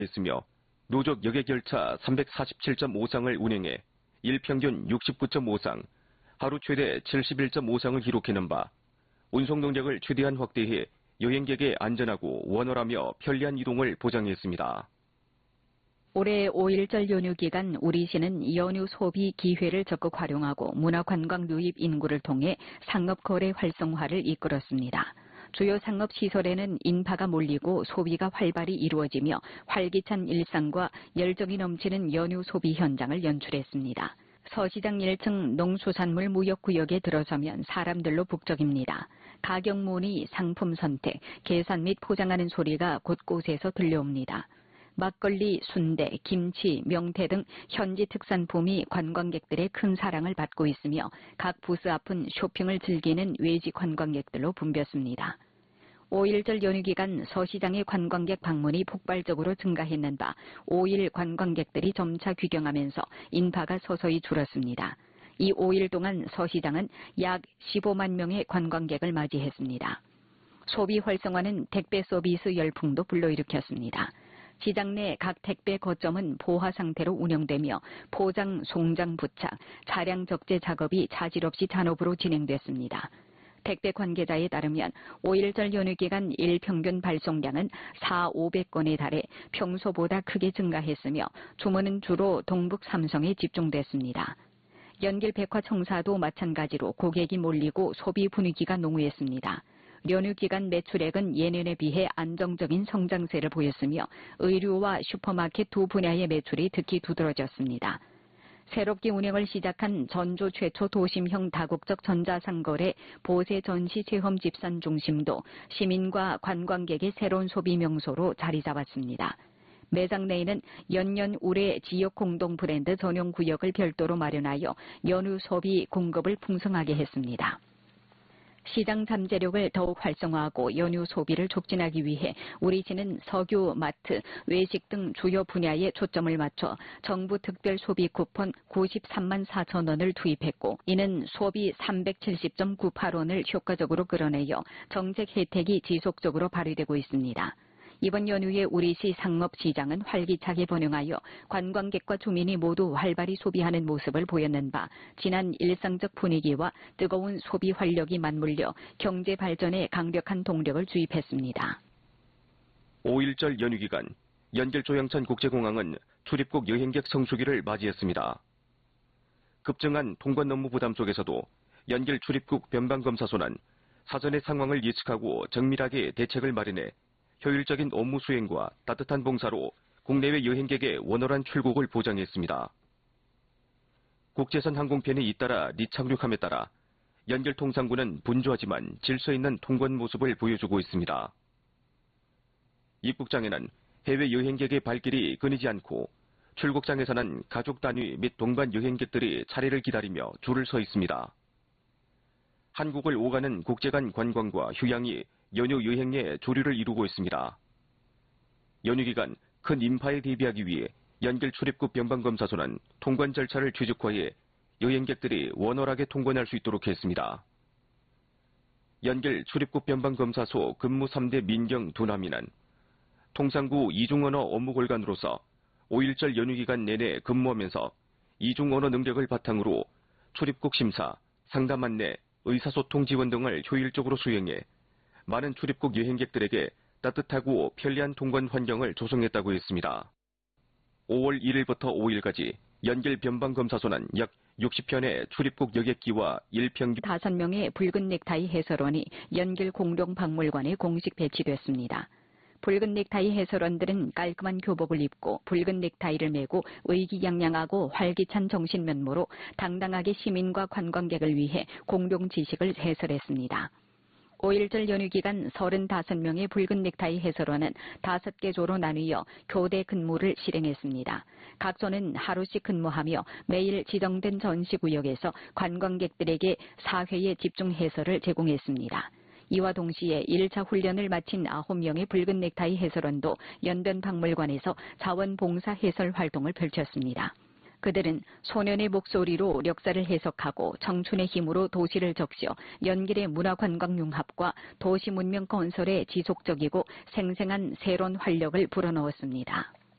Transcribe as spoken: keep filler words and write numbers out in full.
했으며 누적 여객열차 삼백사십칠 점 오 쌍을 운행해 일평균 육십구 점 오 쌍, 하루 최대 칠십일 점 오 쌍을 기록하는 바 운송 능력을 최대한 확대해 여행객의 안전하고 원활하며 편리한 이동을 보장했습니다. 올해 오일절 연휴 기간 우리시는 연휴 소비 기회를 적극 활용하고 문화관광 유입 인구를 통해 상업거래 활성화를 이끌었습니다. 주요 상업시설에는 인파가 몰리고 소비가 활발히 이루어지며 활기찬 일상과 열정이 넘치는 연휴 소비 현장을 연출했습니다. 서시장 일 층 농수산물 무역구역에 들어서면 사람들로 북적입니다. 가격 문의, 상품 선택, 계산 및 포장하는 소리가 곳곳에서 들려옵니다. 막걸리, 순대, 김치, 명태 등 현지 특산품이 관광객들의 큰 사랑을 받고 있으며 각 부스 앞은 쇼핑을 즐기는 외지 관광객들로 붐볐습니다. 오일절 연휴 기간 서시장의 관광객 방문이 폭발적으로 증가했는 바 오일 관광객들이 점차 귀경하면서 인파가 서서히 줄었습니다. 이 오 일 동안 서시장은 약 십오만 명의 관광객을 맞이했습니다. 소비 활성화는 택배 서비스 열풍도 불러일으켰습니다. 시장 내 각 택배 거점은 보화 상태로 운영되며 포장, 송장, 부착, 차량 적재 작업이 차질 없이 잔업으로 진행됐습니다. 택배 관계자에 따르면 오일절 연휴 기간 일평균 발송량은 사천오백 건에 달해 평소보다 크게 증가했으며 주문은 주로 동북 삼성에 집중됐습니다. 연길 백화청사도 마찬가지로 고객이 몰리고 소비 분위기가 농후했습니다. 연휴 기간 매출액은 예년에 비해 안정적인 성장세를 보였으며 의류와 슈퍼마켓 두 분야의 매출이 특히 두드러졌습니다. 새롭게 운영을 시작한 전주 최초 도심형 다국적 전자상거래 보세 전시 체험 집산 중심도 시민과 관광객의 새로운 소비 명소로 자리 잡았습니다. 매장 내에는 연년 울의 지역 공동 브랜드 전용 구역을 별도로 마련하여 연휴 소비 공급을 풍성하게 했습니다. 시장 잠재력을 더욱 활성화하고 연휴 소비를 촉진하기 위해 우리시는 석유, 마트, 외식 등 주요 분야에 초점을 맞춰 정부 특별 소비 쿠폰 구십삼만 사천 원을 투입했고 이는 소비 삼백칠십 점 구팔 원을 효과적으로 끌어내어 정책 혜택이 지속적으로 발휘되고 있습니다. 이번 연휴에 우리시 상업시장은 활기차게 번영하여 관광객과 주민이 모두 활발히 소비하는 모습을 보였는 바 진한 일상적 분위기와 뜨거운 소비 활력이 맞물려 경제 발전에 강력한 동력을 주입했습니다. 오일절 연휴 기간 연길 조영천 국제공항은 출입국 여행객 성수기를 맞이했습니다. 급증한 통관 업무 부담 속에서도 연길 출입국 변방검사소는 사전의 상황을 예측하고 정밀하게 대책을 마련해 효율적인 업무 수행과 따뜻한 봉사로 국내외 여행객의 원활한 출국을 보장했습니다. 국제선 항공편이 잇따라 리착륙함에 따라 연결통상부는 분주하지만 질서 있는 통관 모습을 보여주고 있습니다. 입국장에는 해외 여행객의 발길이 끊이지 않고 출국장에서는 가족 단위 및 동반 여행객들이 차례를 기다리며 줄을 서 있습니다. 한국을 오가는 국제간 관광과 휴양이 연휴 여행에 조류를 이루고 있습니다. 연휴 기간 큰 인파에 대비하기 위해 연길 출입국 변방검사소는 통관 절차를 최적화해 여행객들이 원활하게 통관할 수 있도록 했습니다. 연길 출입국 변방검사소 근무 삼 대 민경 두남이는 통상구 이중언어 업무골간으로서 오일절 연휴 기간 내내 근무하면서 이중언어 능력을 바탕으로 출입국 심사, 상담 안내, 의사소통 지원 등을 효율적으로 수행해 많은 출입국 여행객들에게 따뜻하고 편리한 통관 환경을 조성했다고 했습니다. 오월 일일부터 오일까지 연길 변방검사소는 약 육십 편의 출입국 여객기와 일평균 다섯 명의 붉은 넥타이 해설원이 연길 공룡박물관에 공식 배치됐습니다. 붉은 넥타이 해설원들은 깔끔한 교복을 입고 붉은 넥타이를 메고 의기양양하고 활기찬 정신 면모로 당당하게 시민과 관광객을 위해 공룡 지식을 해설했습니다. 오일절 연휴 기간 서른다섯 명의 붉은 넥타이 해설원은 다섯 개 조로 나뉘어 교대 근무를 실행했습니다. 각 조는 하루씩 근무하며 매일 지정된 전시구역에서 관광객들에게 사 회의 집중 해설을 제공했습니다. 이와 동시에 일 차 훈련을 마친 아홉 명의 붉은 넥타이 해설원도 연변박물관에서 자원봉사 해설 활동을 펼쳤습니다. 그들은 소년의 목소리로 역사를 해석하고 청춘의 힘으로 도시를 적셔 연길의 문화관광 융합과 도시 문명 건설에 지속적이고 생생한 새로운 활력을 불어넣었습니다.